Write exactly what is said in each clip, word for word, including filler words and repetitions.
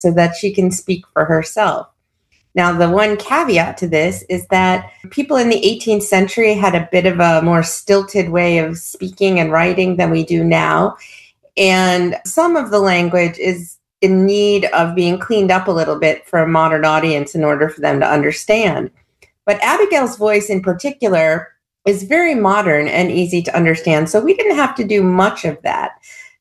so that she can speak for herself. Now, the one caveat to this is that people in the eighteenth century had a bit of a more stilted way of speaking and writing than we do now. And some of the language is in need of being cleaned up a little bit for a modern audience in order for them to understand. But Abigail's voice in particular is very modern and easy to understand. So we didn't have to do much of that.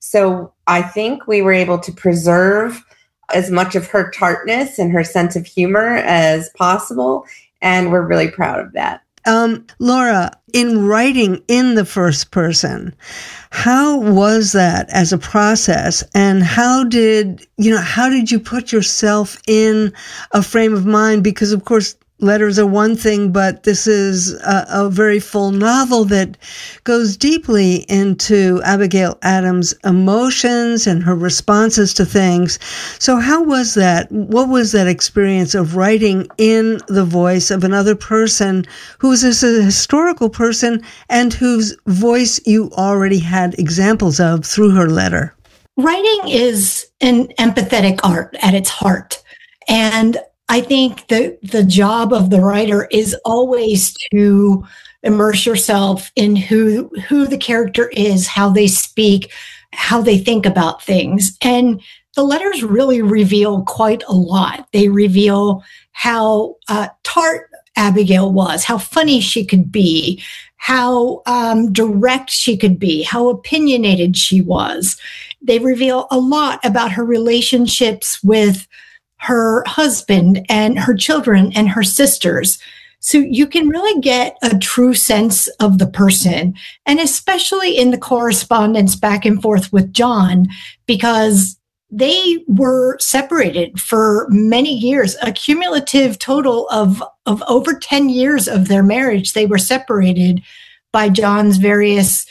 So I think we were able to preserve as much of her tartness and her sense of humor as possible. And we're really proud of that. Um, Laura, in writing in the first person, how was that as a process? And how did, you know, how did you put yourself in a frame of mind? Because, of course, letters are one thing, but this is a, a very full novel that goes deeply into Abigail Adams' emotions and her responses to things. So how was that? What was that experience of writing in the voice of another person who is a historical person and whose voice you already had examples of through her letter? Writing is an empathetic art at its heart. And I think the, the job of the writer is always to immerse yourself in who, who the character is, how they speak, how they think about things. And the letters really reveal quite a lot. They reveal how uh, tart Abigail was, how funny she could be, how um, direct she could be, how opinionated she was. They reveal a lot about her relationships with her husband and her children and her sisters. So you can really get a true sense of the person, and especially in the correspondence back and forth with John, because they were separated for many years, a cumulative total of, of over ten years of their marriage. They were separated by John's various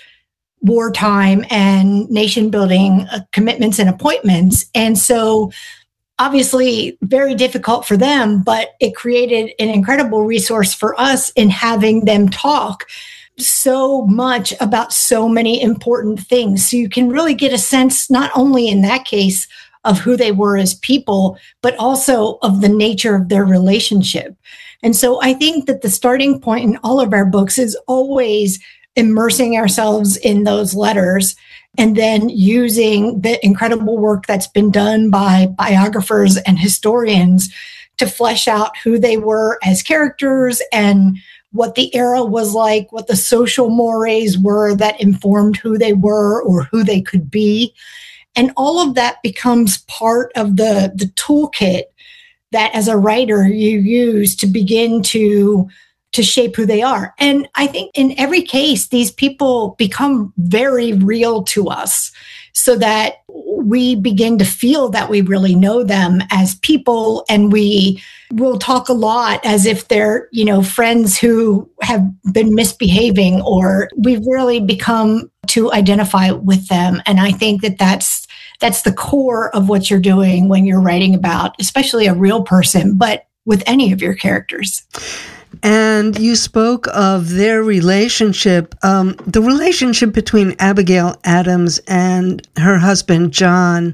wartime and nation building uh, commitments and appointments. And so obviously very difficult for them, but it created an incredible resource for us in having them talk so much about so many important things. So you can really get a sense, not only in that case of who they were as people, but also of the nature of their relationship. And so I think that the starting point in all of our books is always immersing ourselves in those letters, and then using the incredible work that's been done by biographers and historians to flesh out who they were as characters and what the era was like, what the social mores were that informed who they were or who they could be. And all of that becomes part of the, the toolkit that as a writer you use to begin to to shape who they are. And I think in every case, these people become very real to us so that we begin to feel that we really know them as people. And we will talk a lot as if they're, you know, friends who have been misbehaving, or we've really become to identify with them. And I think that that's, that's the core of what you're doing when you're writing about, especially a real person, but with any of your characters. And you spoke of their relationship, um, the relationship between Abigail Adams and her husband, John,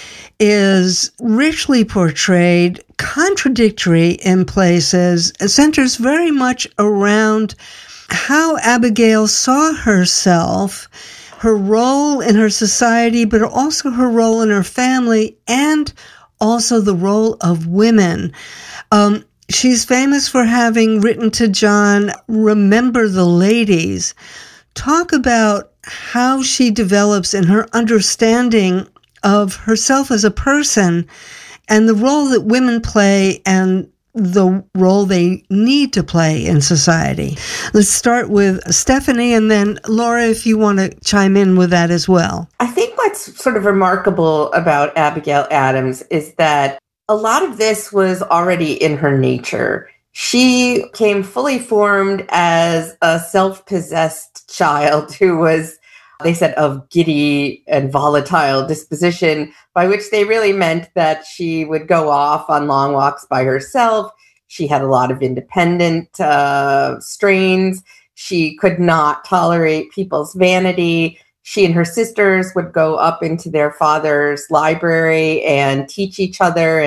is richly portrayed, contradictory in places, centers very much around how Abigail saw herself, her role in her society, but also her role in her family, and also the role of women. Um, She's famous for having written to John, "Remember the ladies." Talk about how she develops in her understanding of herself as a person and the role that women play and the role they need to play in society. Let's start with Stephanie, and then Laura, if you want to chime in with that as well. I think what's sort of remarkable about Abigail Adams is that a lot of this was already in her nature. She came fully formed as a self-possessed child who was, they said, of giddy and volatile disposition, by which they really meant that she would go off on long walks by herself. She had a lot of independent uh, strains. She could not tolerate people's vanity. she and her sisters would go up into their father's library and teach each other